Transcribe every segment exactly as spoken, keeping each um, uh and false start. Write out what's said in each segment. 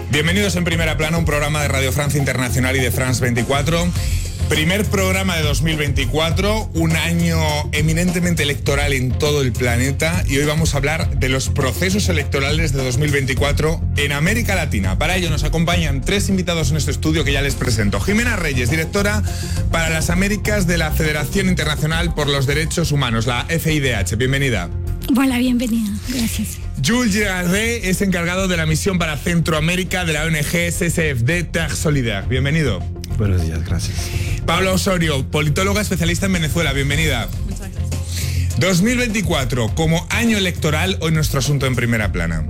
Bienvenidos en Primera Plana, un programa de Radio Francia Internacional y de France veinticuatro. Primer programa de dos mil veinticuatro, un año eminentemente electoral en todo el planeta, y hoy vamos a hablar de los procesos electorales de dos mil veinticuatro en América Latina. Para ello nos acompañan tres invitados en este estudio que ya les presento. Jimena Reyes, directora para las Américas de la Federación Internacional por los Derechos Humanos, la F I D H. Bienvenida. Hola, bienvenida. Gracias. Jules Girardet es encargado de la misión para Centroamérica de la O N G S S F D Terre Solidaire. Bienvenido. Buenos días, gracias. Pablo Osorio, politóloga especialista en Venezuela. Bienvenida. Muchas gracias. dos mil veinticuatro, como año electoral, hoy nuestro asunto en Primera Plana.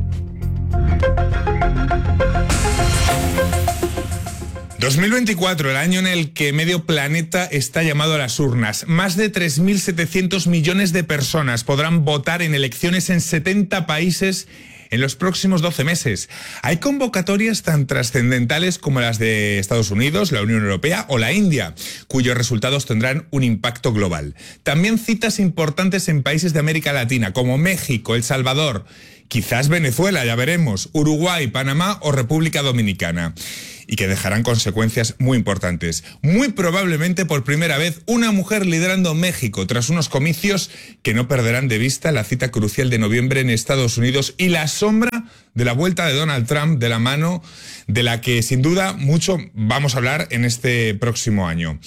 dos mil veinticuatro, el año en el que medio planeta está llamado a las urnas. Más de tres mil setecientos millones de personas podrán votar en elecciones en setenta países en los próximos doce meses. Hay convocatorias tan trascendentales como las de Estados Unidos, la Unión Europea o la India, cuyos resultados tendrán un impacto global. También citas importantes en países de América Latina como México, El Salvador, quizás Venezuela, ya veremos, Uruguay, Panamá o República Dominicana, y que dejarán consecuencias muy importantes. Muy probablemente por primera vez una mujer liderando México tras unos comicios que no perderán de vista la cita crucial de noviembre en Estados Unidos y la sombra de la vuelta de Donald Trump de la mano de la que sin duda mucho vamos a hablar en este próximo año.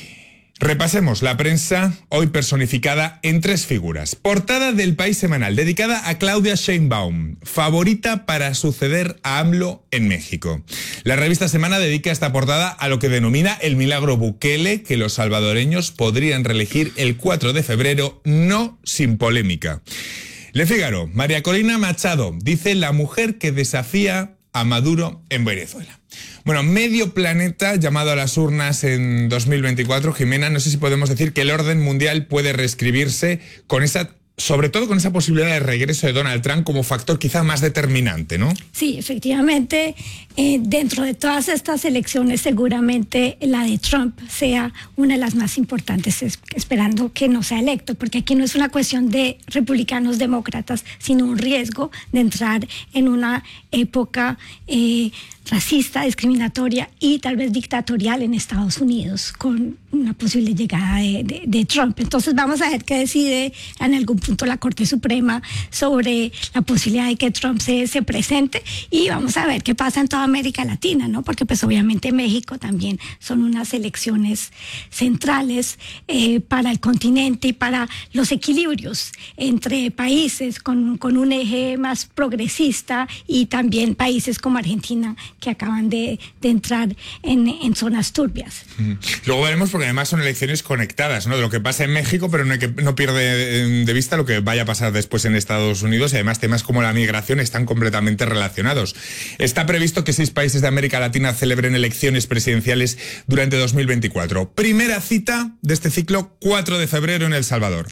Repasemos la prensa, hoy personificada en tres figuras. Portada del País Semanal, dedicada a Claudia Sheinbaum, favorita para suceder a AMLO en México. La revista Semana dedica esta portada a lo que denomina el milagro Bukele, que los salvadoreños podrían reelegir el cuatro de febrero, no sin polémica. Le Figaro, María Corina Machado, dice la mujer que desafía a Maduro en Venezuela. Bueno, medio planeta llamado a las urnas en dos mil veinticuatro. Jimena, no sé si podemos decir que el orden mundial puede reescribirse con esa, sobre todo con esa posibilidad de regreso de Donald Trump como factor quizá más determinante, ¿no? Sí, efectivamente, eh, dentro de todas estas elecciones seguramente la de Trump sea una de las más importantes, es, esperando que no sea electo, porque aquí no es una cuestión de republicanos demócratas, sino un riesgo de entrar en una época eh, racista, discriminatoria y tal vez dictatorial en Estados Unidos, con una posible llegada de, de, de Trump. Entonces vamos a ver qué decide en algún punto la Corte Suprema sobre la posibilidad de que Trump se, se presente, y vamos a ver qué pasa en toda América Latina, ¿no? Porque pues obviamente México también son unas elecciones centrales eh, para el continente y para los equilibrios entre países con, con un eje más progresista y también países como Argentina que acaban de, de entrar en, en zonas turbias. Mm. Luego veremos, porque además son elecciones conectadas, ¿no? De lo que pasa en México, pero no, hay que, no pierde de vista lo que vaya a pasar después en Estados Unidos, y además temas como la migración están completamente relacionados. Está previsto que seis países de América Latina celebren elecciones presidenciales durante dos mil veinticuatro. Primera cita de este ciclo, cuatro de febrero en El Salvador.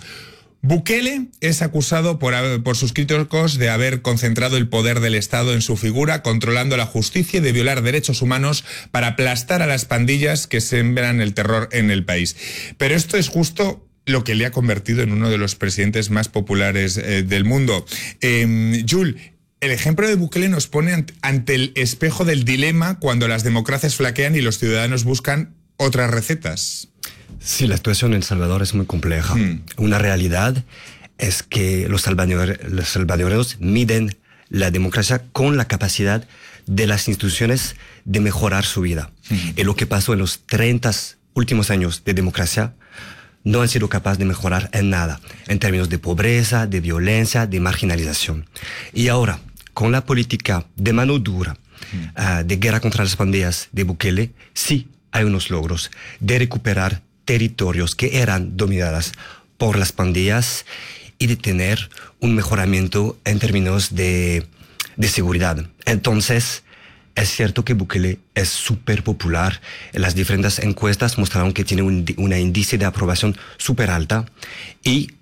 Bukele es acusado por, por sus críticos de haber concentrado el poder del Estado en su figura, controlando la justicia y de violar derechos humanos para aplastar a las pandillas que sembran el terror en el país. Pero esto es justo lo que le ha convertido en uno de los presidentes más populares eh, del mundo. Eh, Jules, el ejemplo de Bukele nos pone ante, ante el espejo del dilema cuando las democracias flaquean y los ciudadanos buscan otras recetas. Sí, la situación en El Salvador es muy compleja. Mm. Una realidad es que los salvadoreños, los salvadoreños miden la democracia con la capacidad de las instituciones de mejorar su vida. Mm. Y lo que pasó en los treinta últimos años de democracia no han sido capaces de mejorar en nada, en términos de pobreza, de violencia, de marginalización. Y ahora, con la política de mano dura, mm. uh, de guerra contra las pandillas de Bukele, sí hay unos logros de recuperar territorios que eran dominadas por las pandillas y de tener un mejoramiento en términos de, de seguridad. Entonces, es cierto que Bukele es súper popular. Las diferentes encuestas mostraron que tiene un una índice de aprobación súper alta, y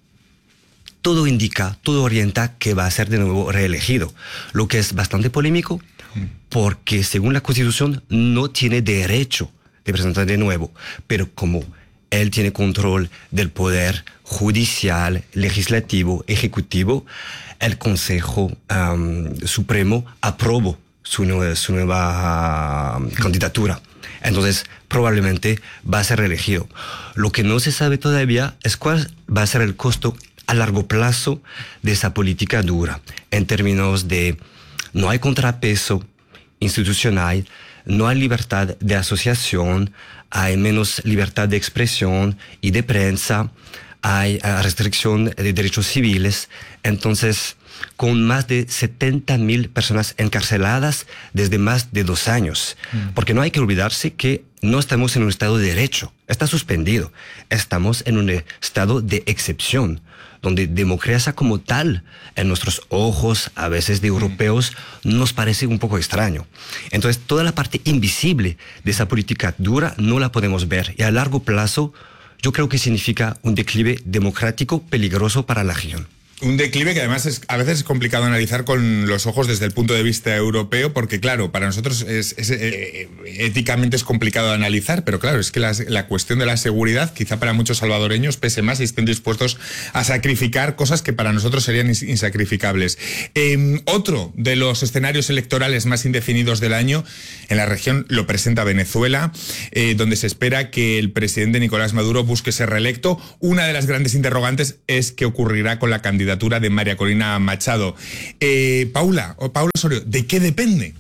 todo indica, todo orienta que va a ser de nuevo reelegido, lo que es bastante polémico porque según la Constitución no tiene derecho de presentar de nuevo, pero como él tiene control del poder judicial, legislativo, ejecutivo, el Consejo um, Supremo aprobó su, nue- su nueva uh, candidatura. Entonces, probablemente va a ser reelegido. Lo que no se sabe todavía es cuál va a ser el costo a largo plazo de esa política dura, en términos de no hay contrapeso institucional, no hay libertad de asociación, hay menos libertad de expresión y de prensa, hay uh, restricción de derechos civiles. Entonces, con más de setenta mil personas encarceladas desde más de dos años. Mm. Porque no hay que olvidarse que no estamos en un estado de derecho, está suspendido. Estamos en un estado de excepción, donde democracia como tal, en nuestros ojos, a veces de europeos, nos parece un poco extraño. Entonces, toda la parte invisible de esa política dura no la podemos ver. Y a largo plazo, yo creo que significa un declive democrático peligroso para la región. Un declive que además es, a veces es complicado analizar con los ojos desde el punto de vista europeo, porque claro, para nosotros es, es, eh, éticamente es complicado de analizar, pero claro, es que la, la cuestión de la seguridad, quizá para muchos salvadoreños pese más y estén dispuestos a sacrificar cosas que para nosotros serían insacrificables. Eh, otro de los escenarios electorales más indefinidos del año en la región lo presenta Venezuela, eh, donde se espera que el presidente Nicolás Maduro busque ser reelecto. Una de las grandes interrogantes es qué ocurrirá con la candidatura de María Corina Machado. Eh, Paula, o Paula Osorio, ¿de qué depende?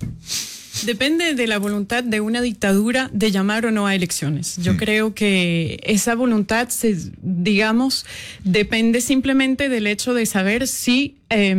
Depende de la voluntad de una dictadura de llamar o no a elecciones. Yo mm. creo que esa voluntad, se, digamos, depende simplemente del hecho de saber si eh,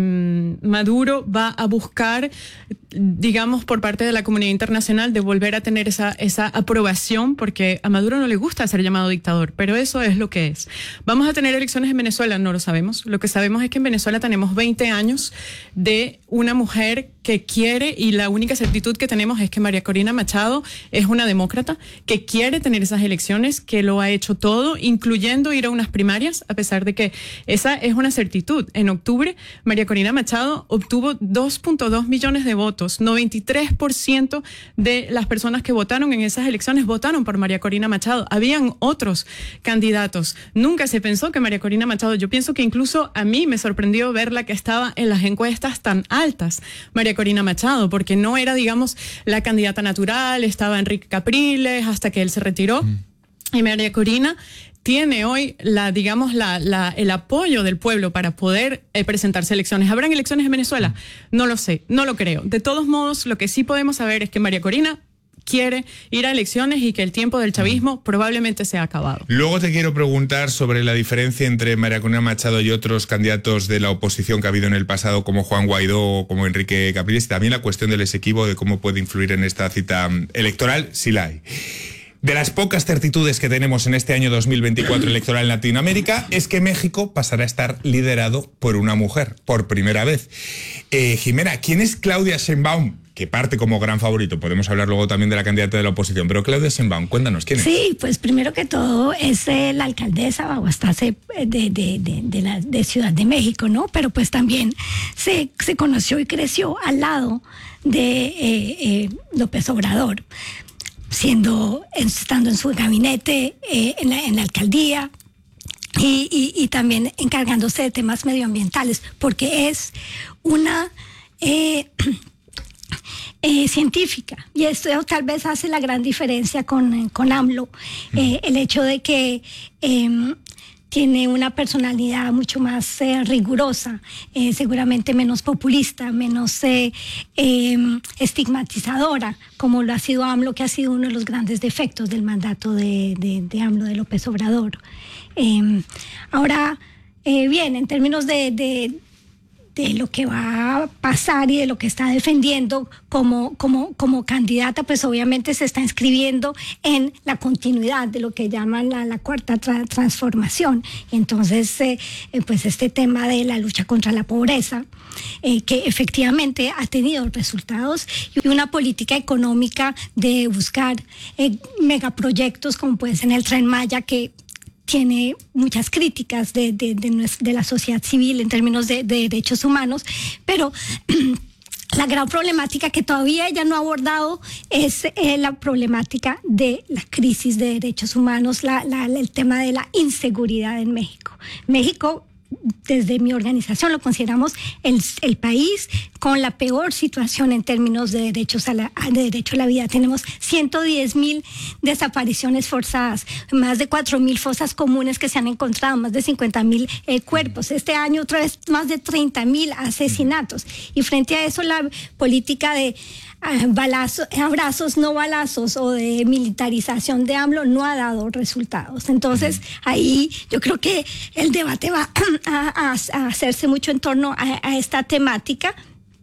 Maduro va a buscar, digamos, por parte de la comunidad internacional, de volver a tener esa, esa aprobación, porque a Maduro no le gusta ser llamado dictador, pero eso es lo que es. ¿Vamos a tener elecciones en Venezuela? No lo sabemos. Lo que sabemos es que en Venezuela tenemos veinte años de una mujer que quiere, y la única certitud que tenemos es que María Corina Machado es una demócrata, que quiere tener esas elecciones, que lo ha hecho todo, incluyendo ir a unas primarias, a pesar de que esa es una certitud. En octubre, María Corina Machado obtuvo dos punto dos millones de votos. noventa y tres por ciento de las personas que votaron en esas elecciones votaron por María Corina Machado. Habían otros candidatos. Nunca se pensó que María Corina Machado, yo pienso que incluso a mí me sorprendió verla que estaba en las encuestas tan altas, María Corina Machado, porque no era, digamos, la candidata natural, estaba Enrique Capriles hasta que él se retiró. Mm. Y María Corina tiene hoy la, digamos, la, la, el apoyo del pueblo para poder eh, presentarse a elecciones. ¿Habrán elecciones en Venezuela? No lo sé, no lo creo. De todos modos, lo que sí podemos saber es que María Corina quiere ir a elecciones y que el tiempo del chavismo probablemente se ha acabado. Luego te quiero preguntar sobre la diferencia entre María Corina Machado y otros candidatos de la oposición que ha habido en el pasado, como Juan Guaidó o como Enrique Capriles, y también la cuestión del exequivo, de cómo puede influir en esta cita electoral, si la hay. De las pocas certitudes que tenemos en este año dos mil veinticuatro electoral en Latinoamérica es que México pasará a estar liderado por una mujer, por primera vez. Eh, Jimena, ¿quién es Claudia Sheinbaum? Que parte como gran favorito. Podemos hablar luego también de la candidata de la oposición, pero Claudia Sheinbaum, cuéntanos, ¿quién es? Sí, pues primero que todo es eh, la alcaldesa Baguastase de, de, de, de, la, de Ciudad de México, ¿no? Pero pues también se, se conoció y creció al lado de eh, eh, López Obrador, siendo, estando en su gabinete, eh, en, la, en la alcaldía, y, y, y también encargándose de temas medioambientales, porque es una eh, eh, científica, y esto tal vez hace la gran diferencia con, con AMLO, eh, el hecho de que eh, tiene una personalidad mucho más eh, rigurosa, eh, seguramente menos populista, menos eh, eh, estigmatizadora, como lo ha sido AMLO, que ha sido uno de los grandes defectos del mandato de, de, de AMLO, de López Obrador. Eh, ahora, eh, bien, en términos de, de de lo que va a pasar y de lo que está defendiendo como, como, como candidata, pues obviamente se está inscribiendo en la continuidad de lo que llaman la, la cuarta tra transformación. Entonces, eh, pues este tema de la lucha contra la pobreza, eh, que efectivamente ha tenido resultados, y una política económica de buscar eh, megaproyectos como puede ser el Tren Maya, que tiene muchas críticas de, de, de, de la sociedad civil en términos de, de derechos humanos, pero la gran problemática que todavía ella no ha abordado es eh, la problemática de la crisis de derechos humanos, la, la, el tema de la inseguridad en México. México desde mi organización lo consideramos el, el país con la peor situación en términos de derechos a la, de derecho a la vida. Tenemos ciento diez mil desapariciones forzadas, más de cuatro mil fosas comunes que se han encontrado, más de cincuenta mil eh, cuerpos. Este año otra vez más de treinta mil asesinatos. Y frente a eso la política de uh, balazos, abrazos, no balazos o de militarización de AMLO no ha dado resultados. Entonces ahí yo creo que el debate va a, a, a hacerse mucho en torno a, a esta temática.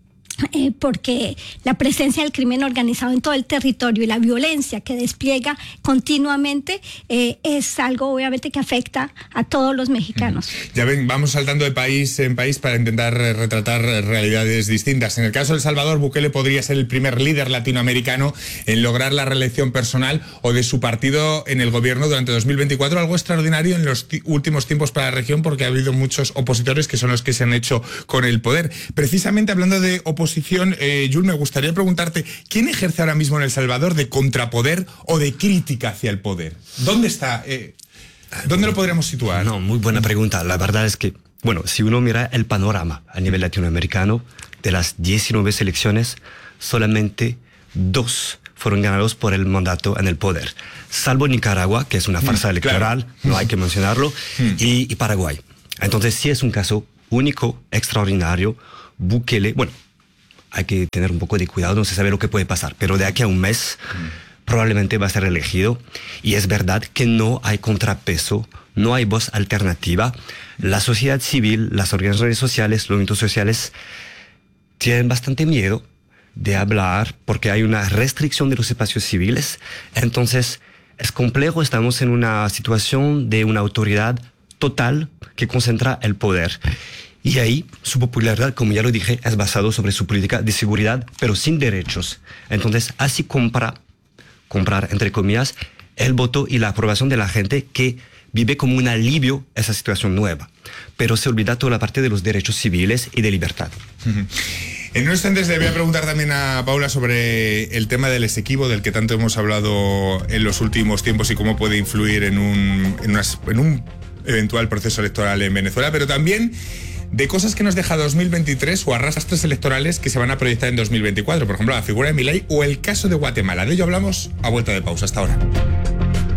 Eh, porque la presencia del crimen organizado en todo el territorio y la violencia que despliega continuamente eh, es algo obviamente que afecta a todos los mexicanos. Ya ven, vamos saltando de país en país para intentar retratar realidades distintas. En el caso de El Salvador, Bukele podría ser el primer líder latinoamericano en lograr la reelección personal o de su partido en el gobierno durante dos mil veinticuatro, algo extraordinario en los últimos tiempos para la región porque ha habido muchos opositores que son los que se han hecho con el poder. Precisamente hablando de oposición, Eh, Jules, me gustaría preguntarte, ¿quién ejerce ahora mismo en El Salvador de contrapoder o de crítica hacia el poder? ¿Dónde está? Eh, ¿Dónde lo podríamos situar? No, muy buena pregunta. La verdad es que, bueno, si uno mira el panorama a nivel latinoamericano, de las diecinueve elecciones, solamente dos fueron ganados por el mandato en el poder. Salvo Nicaragua, que es una farsa mm, electoral, claro. No hay que mencionarlo, mm. y, y Paraguay. Entonces sí es un caso único, extraordinario. Bukele, bueno, hay que tener un poco de cuidado, no se sabe lo que puede pasar, pero de aquí a un mes mm. probablemente va a ser elegido y es verdad que no hay contrapeso, no hay voz alternativa. La sociedad civil, las organizaciones sociales, los movimientos sociales tienen bastante miedo de hablar porque hay una restricción de los espacios civiles, entonces es complejo, estamos en una situación de una autoridad total que concentra el poder. Y ahí su popularidad, como ya lo dije, es basado sobre su política de seguridad, pero sin derechos. Entonces, así compra, comprar, entre comillas, el voto y la aprobación de la gente que vive como un alivio a esa situación nueva. Pero se olvida toda la parte de los derechos civiles y de libertad. Uh-huh. En unos instantes le voy a preguntar también a Paula sobre el tema del Esequibo, del que tanto hemos hablado en los últimos tiempos y cómo puede influir en un, en unas, en un eventual proceso electoral en Venezuela, pero también de cosas que nos deja dos mil veintitrés o arrastres electorales que se van a proyectar en dos mil veinticuatro, por ejemplo, la figura de Milei o el caso de Guatemala. De ello hablamos a vuelta de pausa. Hasta ahora.